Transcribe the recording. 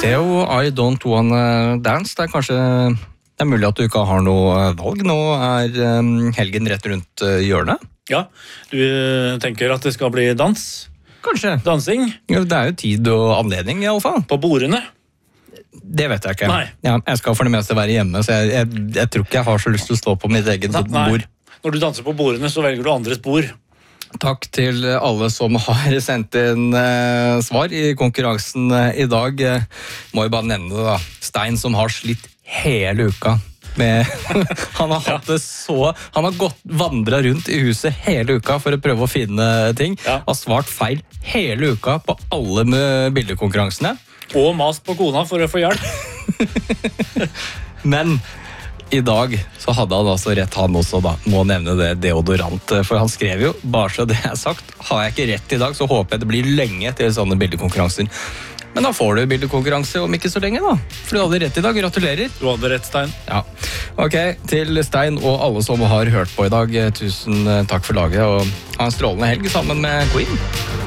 Theo, I don't wanna dance. Det er mulig at du ikke har noe valg. Nå er helgen rett rundt hjørnet. Ja, du tenker at det skal bli dans? Kanskje. Dansing? Ja, det er jo tid og anledning i alle fall. På bordene? Det vet jeg ikke. Nei. Ja, jeg skal for det meste være hjemme, så jeg tror ikke jeg har så lyst til å stå på mitt eget bord. Når du danser på bordene, så velger du andres bord. Takk til alle som har sendt inn svar i konkurransen i dag. Må jo bare nevne det da. Stein som har slitt hele uka. Han har hatt det så... Han har vandret rundt i huset hele uka for å prøve å finne ting. Ja. Har svart feil hele uka på alle med bildekonkurransene. Og mast på kona for å få hjelp. Men... I dag så hadde han altså rett, han også da, må nevne det deodorant, for han skrev jo, bare så det er sagt, har jeg ikke rett i dag, så håper jeg det blir lenge til sånne bildekonkurranser. Men da får du bildekonkurranse om ikke så lenge da, for du hadde rett i dag, gratulerer. Du hadde rett, Stein. Ja, ok, til Stein og alle som har hørt på i dag, tusen takk for laget, og ha en strålende helg sammen med Queen.